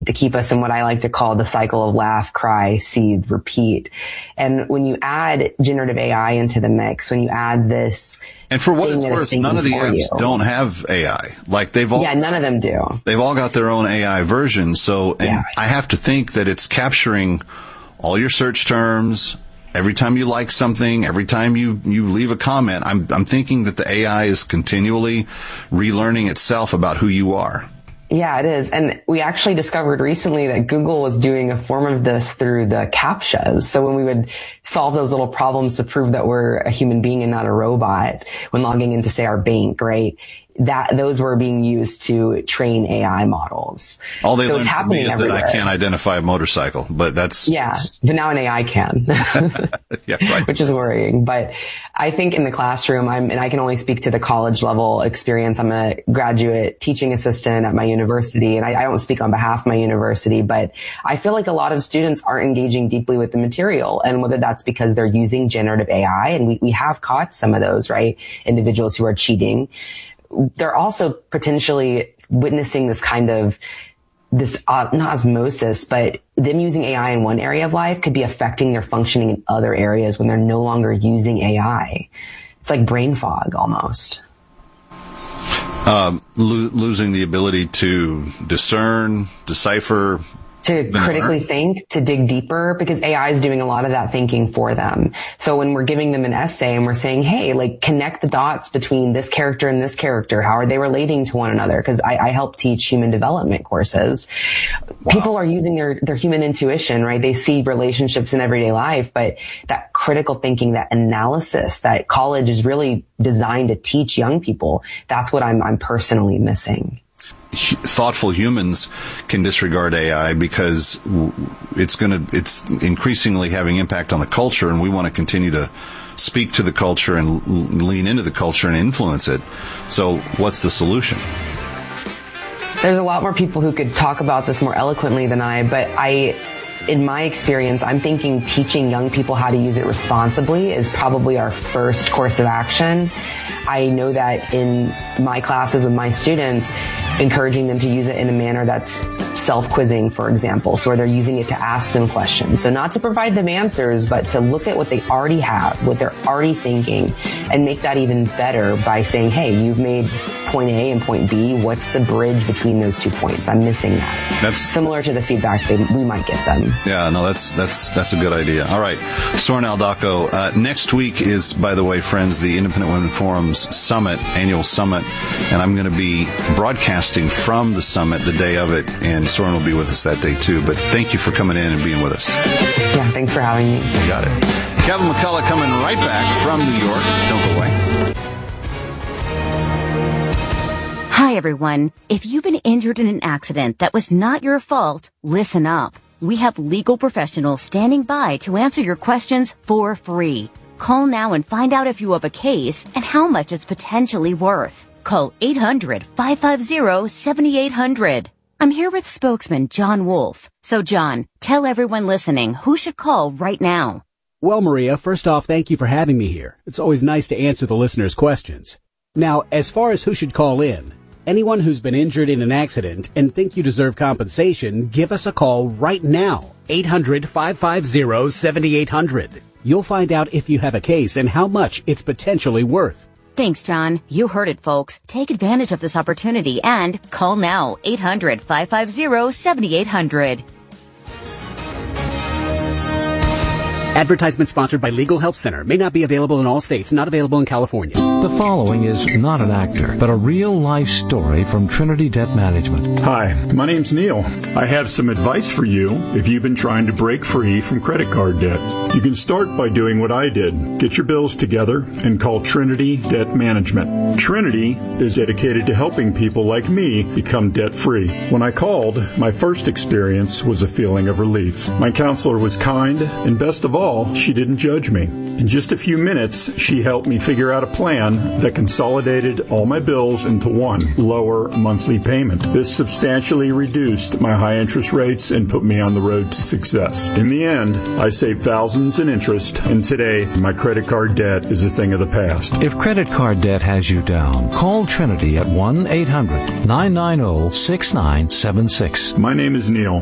to keep us in what I like to call the cycle of laugh, cry, seethe, repeat. And when you add generative AI into the mix, when you add this, and for what it's worth, none of the apps don't have AI. Like none of them do. They've all got their own AI version. So, and I have to think that it's capturing all your search terms. Every time you like something, every time you leave a comment, I'm thinking that the AI is continually relearning itself about who you are. Yeah, it is. And we actually discovered recently that Google was doing a form of this through the CAPTCHAs. So when we would solve those little problems to prove that we're a human being and not a robot when logging into, say, our bank, right? Those were being used to train AI models. All they learned from me is everywhere. That I can't identify a motorcycle, but that's... Yeah, but now an AI can. Yeah, right. Which is worrying. But I think in the classroom, and I can only speak to the college level experience. I'm a graduate teaching assistant at my university, and I don't speak on behalf of my university, but I feel like a lot of students aren't engaging deeply with the material, and whether that's because they're using generative AI, and we have caught some of those, right? Individuals who are cheating. They're also potentially witnessing this kind of not osmosis, but them using AI in one area of life could be affecting their functioning in other areas when they're no longer using AI. It's like brain fog almost. Losing the ability to discern, decipher, to critically think, to dig deeper, because AI is doing a lot of that thinking for them. So when we're giving them an essay and we're saying, hey, like connect the dots between this character and this character, how are they relating to one another? Because I help teach human development courses. Wow. People are using their human intuition, right? They see relationships in everyday life, but that critical thinking, that analysis that college is really designed to teach young people, that's what I'm personally missing. Thoughtful humans can disregard AI because it's increasingly having impact on the culture, and we want to continue to speak to the culture and lean into the culture and influence it. So what's the solution? There's a lot more people who could talk about this more eloquently than I, but in my experience, I'm thinking teaching young people how to use it responsibly is probably our first course of action. I know that in my classes with my students, encouraging them to use it in a manner that's self-quizzing, for example, so where they're using it to ask them questions. So not to provide them answers, but to look at what they already have, what they're already thinking, and make that even better by saying, hey, you've made point A and point B. What's the bridge between those 2 points? I'm missing that. That's similar to the feedback we might get them. Yeah, no, that's a good idea. All right. Soren Aldacco. Next week is, by the way, friends, the Independent Women Forum's summit, annual summit, and I'm going to be broadcasting from the summit the day of it, and Soren will be with us that day too. But thank you for coming in and being with us. Yeah, thanks for having me. You got it. Kevin McCullough coming right back from New York. Don't go away. Hi, everyone. If you've been injured in an accident that was not your fault, listen up. We have legal professionals standing by to answer your questions for free. Call now and find out if you have a case and how much it's potentially worth. Call 800-550-7800. I'm here with spokesman John Wolf. So, John, tell everyone listening who should call right now. Well, Maria, first off, thank you for having me here. It's always nice to answer the listeners' questions. Now, as far as who should call in, anyone who's been injured in an accident and think you deserve compensation, give us a call right now. 800-550-7800. You'll find out if you have a case and how much it's potentially worth. Thanks, John. You heard it, folks. Take advantage of this opportunity and call now. 800-550-7800. Advertisement sponsored by Legal Help Center. May not be available in all states. Not available in California. The following is not an actor, but a real-life story from Trinity Debt Management. Hi, my name's Neil. I have some advice for you if you've been trying to break free from credit card debt. You can start by doing what I did. Get your bills together and call Trinity Debt Management. Trinity is dedicated to helping people like me become debt-free. When I called, my first experience was a feeling of relief. My counselor was kind, and best of all, she didn't judge me. In just a few minutes, she helped me figure out a plan that consolidated all my bills into one lower monthly payment. This substantially reduced my high interest rates and put me on the road to success. In the end, I saved thousands seasons and interest, and today my credit card debt is a thing of the past. If credit card debt has you down, call Trinity at 1-800-990-6976. My name is Neil.